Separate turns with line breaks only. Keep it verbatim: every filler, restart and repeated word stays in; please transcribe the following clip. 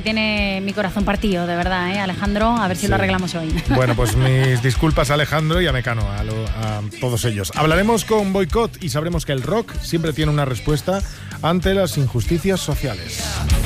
tiene mi corazón partido, de verdad, ¿eh, Alejandro? A ver si sí. lo arreglamos hoy.
Bueno, pues mis disculpas a Alejandro y a Mecano, a, lo, a todos ellos. Hablaremos con Boicot y sabremos que el rock siempre tiene una respuesta ante las injusticias sociales.